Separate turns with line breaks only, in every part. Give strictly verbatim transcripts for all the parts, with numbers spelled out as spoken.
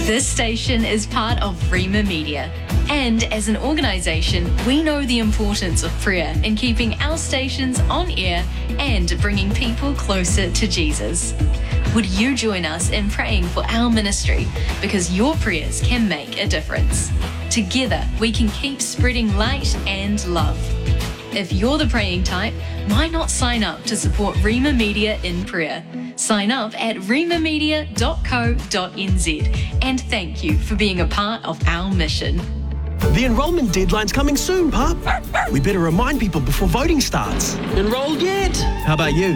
This station is part of Rima Media. And as an organisation, we know the importance of prayer in keeping our stations on air and bringing people closer to Jesus. Would you join us in praying for our ministry? Because your prayers can make a difference. Together, we can keep spreading light and love. If you're the praying type, why not sign up to support Rima Media in prayer? Sign up at rima media dot co dot n z. And thank you for being a part of our mission.
The enrolment deadline's coming soon, Pup. We better remind people before voting starts. Enrolled yet? How about you?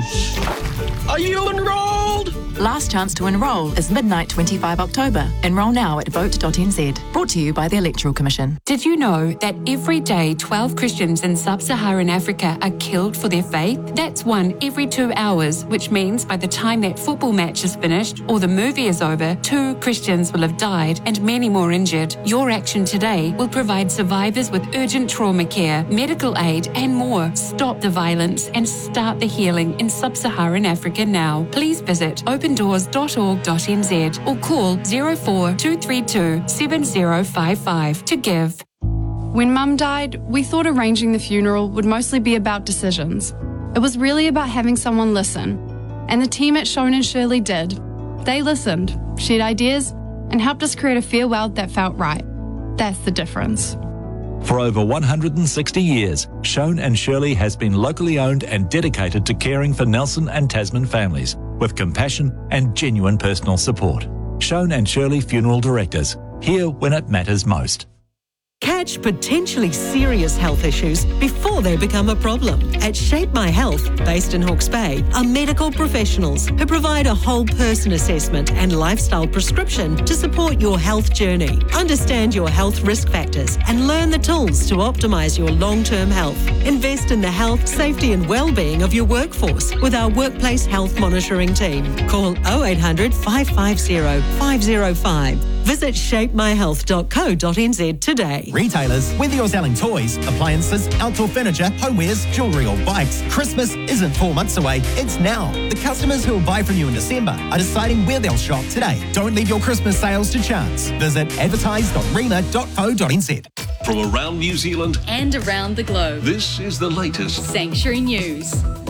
Are you enrolled?
Last chance to enrol is midnight twenty-five October. Enrol now at vote dot n z. Brought to you by the Electoral Commission.
Did you know that every day twelve Christians in sub-Saharan Africa are killed for their faith? That's one every two hours, which means by the time that football match is finished or the movie is over, two Christians will have died and many more injured. Your action today will provide survivors with urgent trauma care, medical aid and more. Stop the violence and start the healing in sub-Saharan Africa now. Please visit open doors dot org dot n z or call zero four two three two seven zero five five to give.
When Mum died, we thought arranging the funeral would mostly be about decisions. It was really about having someone listen. And the team at Shone and Shirley did. They listened, shared ideas, and helped us create a farewell that felt right. That's the difference.
For over one hundred sixty years, Shone and Shirley has been locally owned and dedicated to caring for Nelson and Tasman families with compassion and genuine personal support. Shone and Shirley Funeral Directors, here when it matters most.
Catch potentially serious health issues before they become a problem. At Shape My Health, based in Hawke's Bay, are medical professionals who provide a whole person assessment and lifestyle prescription to support your health journey. Understand your health risk factors and learn the tools to optimise your long-term health. Invest in the health, safety and well-being of your workforce with our workplace health monitoring team. Call oh eight hundred, five five zero, five zero five. Visit shape my health dot co dot n z today.
Retailers, whether you're selling toys, appliances, outdoor furniture, homewares, jewellery or bikes, Christmas isn't four months away, it's now. The customers who will buy from you in December are deciding where they'll shop today. Don't leave your Christmas sales to chance. Visit advertise dot rima dot co dot n z.
From around New Zealand
And around the globe.
This is the latest
Sanctuary News.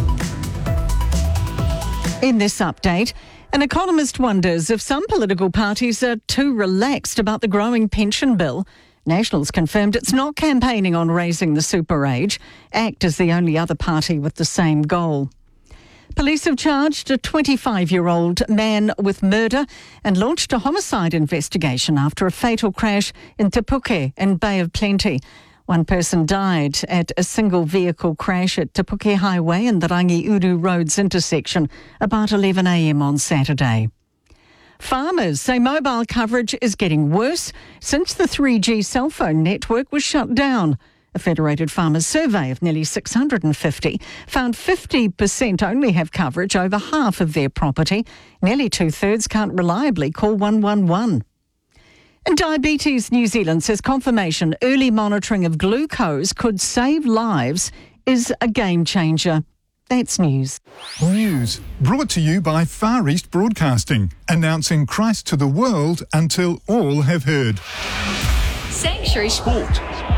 In this update, an economist wonders if some political parties are too relaxed about the growing pension bill. Nationals confirmed it's not campaigning on raising the super age. ACT is the only other party with the same goal. Police have charged a twenty-five-year-old man with murder and launched a homicide investigation after a fatal crash in Te Puke in Bay of Plenty. One person died at a single vehicle crash at Te Puke Highway and the Rangiuru Roads intersection about eleven a m on Saturday. Farmers say mobile coverage is getting worse since the three G cell phone network was shut down. A Federated Farmers survey of nearly six hundred fifty found fifty percent only have coverage over half of their property. Nearly two-thirds can't reliably call one one one. And Diabetes New Zealand says confirmation early monitoring of glucose could save lives is a game changer. That's news.
News brought to you by Far East Broadcasting, announcing Christ to the world until all have heard.
Sanctuary
Sport.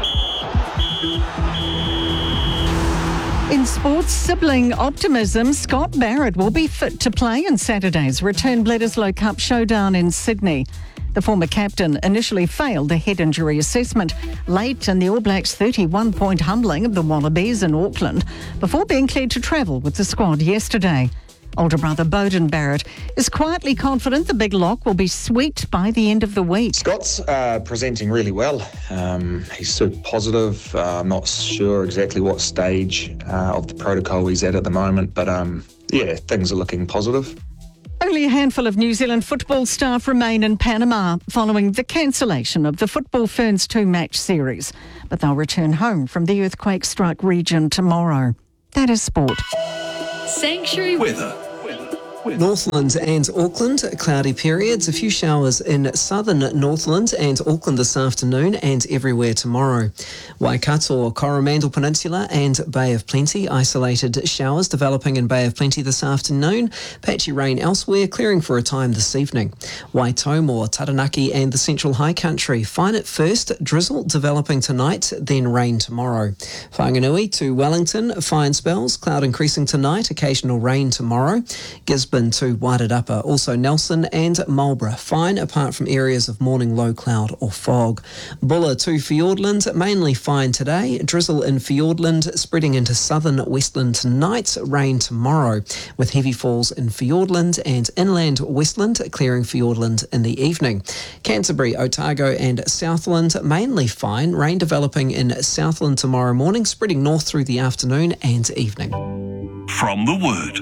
In sports, sibling optimism, Scott Barrett will be fit to play in Saturday's return Bledisloe Cup showdown in Sydney. The former captain initially failed a head injury assessment late in the All Blacks' thirty-one point humbling of the Wallabies in Auckland before being cleared to travel with the squad yesterday. Older brother Beauden Barrett is quietly confident the big lock will be sweet by the end of the week.
Scott's uh, presenting really well. Um, he's super positive. Uh, I'm not sure exactly what stage uh, of the protocol he's at at the moment, but um, yeah, things are looking positive.
Only a handful of New Zealand football staff remain in Panama following the cancellation of the Football Ferns two-match series, but they'll return home from the earthquake-struck region tomorrow. That is sport.
Sanctuary
Weather.
Northland and Auckland, cloudy periods. A few showers in southern Northland and Auckland this afternoon and everywhere tomorrow. Waikato, Coromandel Peninsula and Bay of Plenty, isolated showers developing in Bay of Plenty this afternoon. Patchy rain elsewhere, clearing for a time this evening. Waitomo, Taranaki and the Central High Country, fine at first, drizzle developing tonight, then rain tomorrow. Whanganui to Wellington, fine spells, cloud increasing tonight, occasional rain tomorrow. Gisborne to Wairarapa, also Nelson and Marlborough, fine apart from areas of morning low cloud or fog. Bulla to Fiordland, mainly fine today, drizzle in Fiordland, spreading into southern Westland tonight, rain tomorrow, with heavy falls in Fiordland and inland Westland, clearing Fiordland in the evening. Canterbury, Otago and Southland, mainly fine, rain developing in Southland tomorrow morning, spreading north through the afternoon and evening.
From the Word.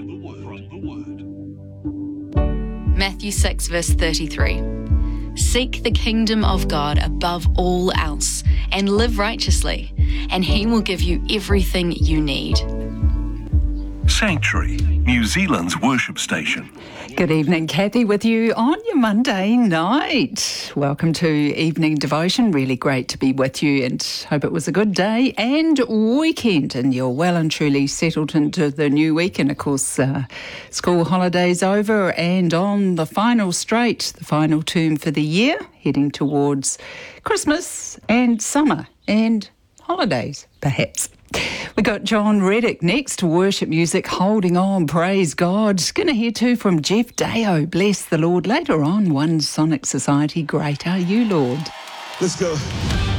Matthew six, verse thirty-three. Seek the kingdom of God above all else and live righteously, and he will give you everything you need.
Sanctuary, New Zealand's worship station.
Good evening, Kathy, with you on your Monday night. Welcome to Evening Devotion. Really great to be with you and hope it was a good day and weekend and you're well and truly settled into the new week. And of course, uh, school holidays over and on the final straight, the final term for the year, heading towards Christmas and summer and holidays, perhaps. We got John Reddick next to worship music, Holding On, praise God. Going to hear too from Jeff Deo, bless the Lord. Later on, One Sonic Society, great are you, Lord.
Let's go.